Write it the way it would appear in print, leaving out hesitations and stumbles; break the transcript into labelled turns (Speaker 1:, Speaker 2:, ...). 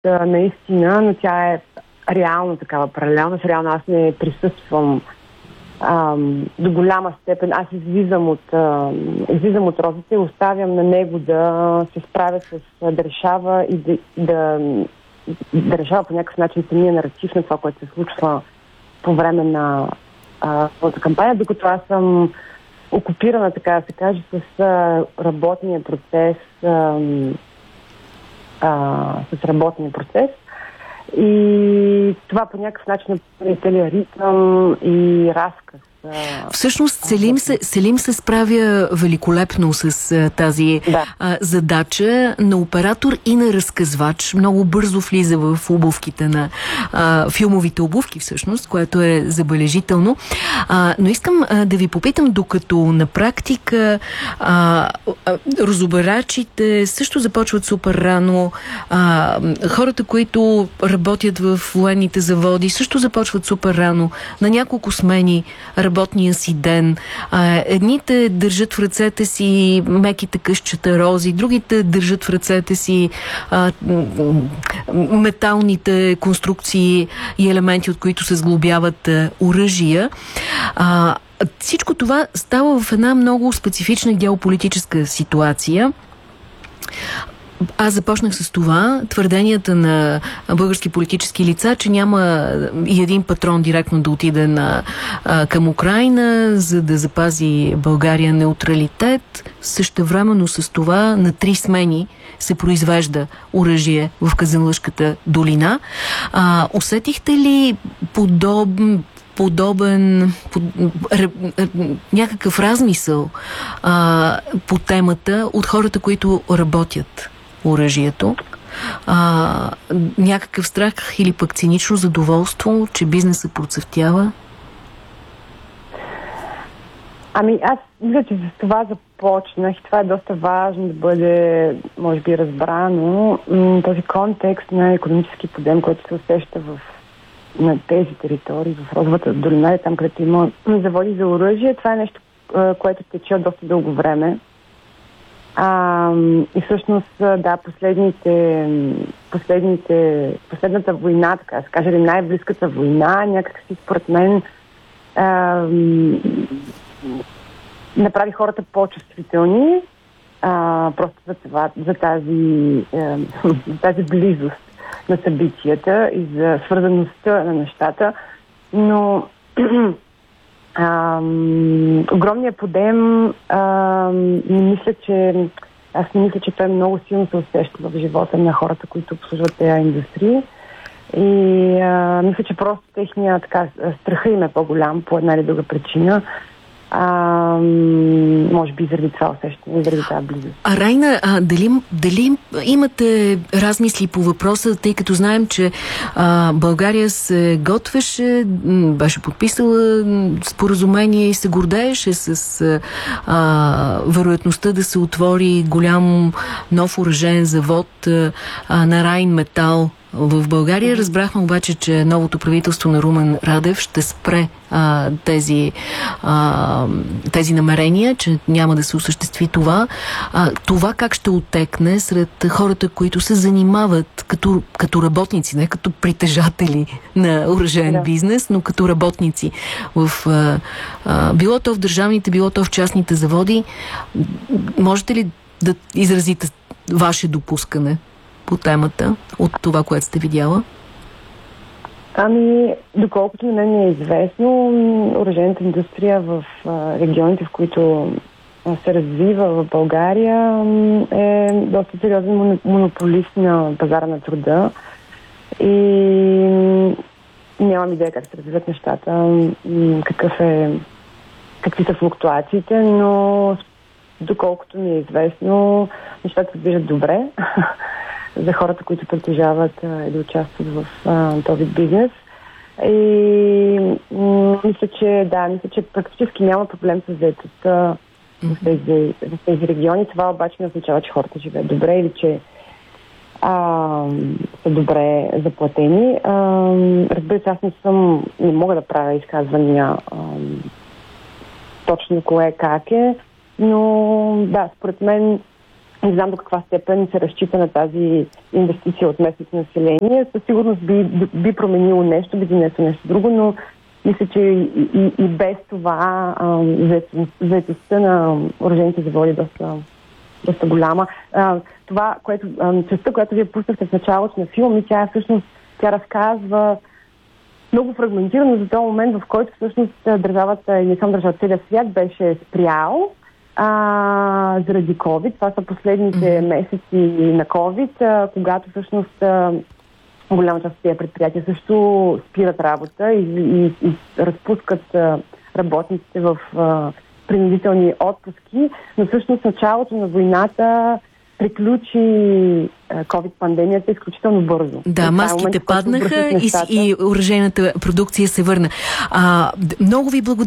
Speaker 1: наистина, но тя е реално такава паралелна. Реално аз не присъствам до голяма степен. Аз излизам от розите и оставям на него да се справя да решава и да решава по някакъв начин самия наратив на това, което се случва по време на своята кампания, докато аз съм окупирана, така да се каже, с работния процес, и това по някакъв начин е целият ритъм и разказ.
Speaker 2: Всъщност Селим се справя великолепно с тази задача на оператор и на разказвач. Много бързо влиза в обувките на филмовите обувки, всъщност, което е забележително. Но искам да ви попитам, докато на практика розобарачите също започват супер рано, хората, които работят в военните заводи, също започват супер рано, на няколко смени работния си ден. Едните държат в ръцете си меките късчета рози, другите държат в ръцете си металните конструкции и елементи, от които се сглобяват оръжия. Всичко това става в една много специфична геополитическа ситуация. Аз започнах с това, твърденията на български политически лица, че няма и един патрон директно да отиде към Украйна, за да запази България неутралитет. Същевременно с това на 3 смени се произвежда оръжие в Казанлъшката долина. Усетихте ли подобен някакъв размисъл по темата от хората, които работят оръжието? Някакъв страх или пък цинично задоволство, че бизнесът процъфтява?
Speaker 1: Аз мисля, че с това започнах и това е доста важно да бъде, може би, разбрано. Този контекст на икономически подем, който се усеща на тези територии, в Розовата долина, там където има заводи за оръжие, това е нещо, което тече от доста дълго време. И всъщност, последната война, така да се каже, най-близката война, някакси според мен направи хората по-чувствителни просто за тази близост на събитията и за свързаността на нещата, но огромният подем не мисля, че той много силно се усеща в живота на хората, които обслужват тези индустрии. И мисля, че просто техния страха им е по-голям по една или друга причина. Може би заради това усещане, заради тази близост.
Speaker 2: Райна, дали имате размисли по въпроса, тъй като знаем, че България се готвеше, беше подписала споразумение и се гордееше с вероятността да се отвори голям нов оръжеен завод на Райнметал в България. Разбрахме обаче, че новото правителство на Румен Радев ще спре тези намерения, че няма да се осъществи това. Това как ще оттекне сред хората, които се занимават като работници, не като притежатели на оръжеен бизнес, но като работници било то в държавните, било то в частните заводи. Можете ли да изразите ваше допускане по темата от това, което сте видяла?
Speaker 1: Доколкото на мен е известно, оръжейната индустрия в регионите, в които се развива в България, е доста сериозен монополист на пазара на труда и нямам идея как се развиват нещата, какви са флуктуациите, но доколкото ми е известно, нещата се движат добре за хората, които притежават или участват в този бизнес. И мисля, че практически няма проблем с заетостта в тези региони. Това обаче не означава, че хората живеят добре или че са добре заплатени. Разбира се, аз не мога да правя изказвания точно кое как е, но според мен Не знам до каква степен се разчита на тази инвестиция от местното население. Със сигурност би променило нещо, би донесло нещо друго, но мисля, че и без това заетостта на оръжейните заводи е доста голяма. Това, частта, която вие пуснахте в началото на филма, тя разказва много фрагментирано за този момент, в който всъщност държавата, и не само държавата, целият свят беше спрял заради COVID. Това са последните месеци на COVID, когато всъщност голяма част от тези предприятия също спират работа и разпускат работниците в принудителни отпуски, но всъщност началото на войната приключи COVID-пандемията изключително бързо.
Speaker 2: Да, маските паднаха и оръжейната продукция се върна. Много ви благодаря.